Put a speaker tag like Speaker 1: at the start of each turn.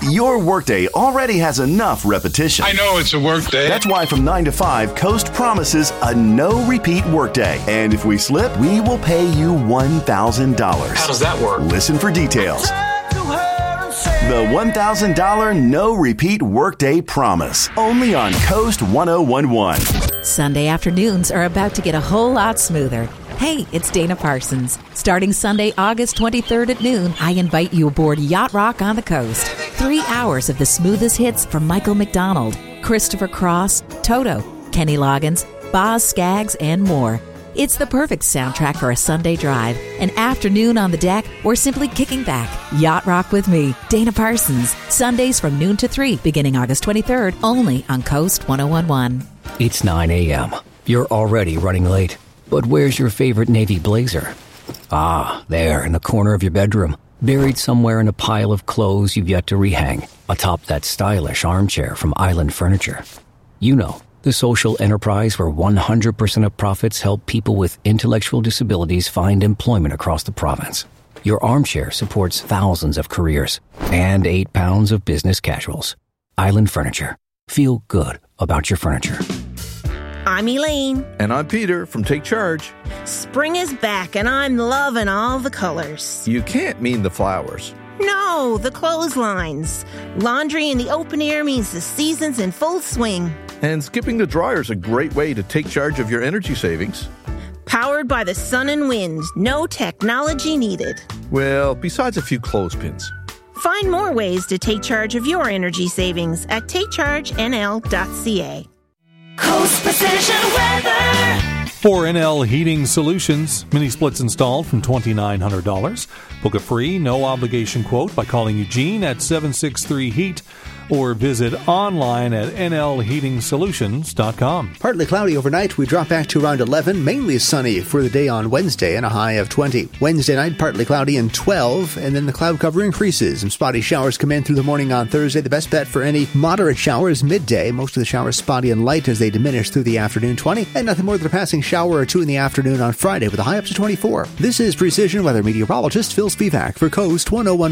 Speaker 1: Your workday already has enough repetition.
Speaker 2: I know it's a workday.
Speaker 1: That's why from 9 to 5, Coast promises a no-repeat workday. And if we slip, we will pay you $1,000.
Speaker 2: How does that work?
Speaker 1: Listen for details. The $1,000 no-repeat workday promise. Only on Coast 1011.
Speaker 3: Sunday afternoons are about to get a whole lot smoother. Hey, it's Dana Parsons. Starting Sunday, August 23rd at noon, I invite you aboard Yacht Rock on the Coast. 3 hours of the smoothest hits from Michael McDonald, Christopher Cross, Toto, Kenny Loggins, Boz Scaggs, and more. It's the perfect soundtrack for a Sunday drive, an afternoon on the deck, or simply kicking back. Yacht Rock with me, Dana Parsons. Sundays from noon to 3, beginning August 23rd, only on Coast 1011.
Speaker 4: It's 9 a.m. You're already running late. But where's your favorite navy blazer? Ah, there in the corner of your bedroom, buried somewhere in a pile of clothes you've yet to rehang, atop that stylish armchair from Island Furniture. You know, the social enterprise where 100% of profits help people with intellectual disabilities find employment across the province. Your armchair supports thousands of careers and 8 pounds of business casuals. Island Furniture. Feel good about your furniture.
Speaker 5: I'm Elaine.
Speaker 6: And I'm Peter from Take Charge.
Speaker 5: Spring is back and I'm loving all the colors.
Speaker 6: You can't mean the flowers.
Speaker 5: No, the clotheslines. Laundry in the open air means the season's in full swing.
Speaker 6: And skipping the dryer is a great way to take charge of your energy savings.
Speaker 5: Powered by the sun and wind. No technology needed.
Speaker 6: Well, besides a few clothespins.
Speaker 5: Find more ways to take charge of your energy savings at takechargenl.ca.
Speaker 7: Coast Precision Weather.
Speaker 8: For NL Heating Solutions, mini splits installed from $2,900. Book a free, no obligation quote by calling Eugene at 763-HEAT or visit online at nlheatingsolutions.com.
Speaker 9: Partly cloudy overnight. We drop back to around 11. Mainly sunny for the day on Wednesday and a high of 20. Wednesday night, partly cloudy and 12. And then the cloud cover increases. Some spotty showers come in through the morning on Thursday. The best bet for any moderate showers midday. Most of the showers spotty and light as they diminish through the afternoon, 20. And nothing more than a passing shower or two in the afternoon on Friday with a high up to 24. This is Precision Weather Meteorologist Phil Spivak for Coast 101.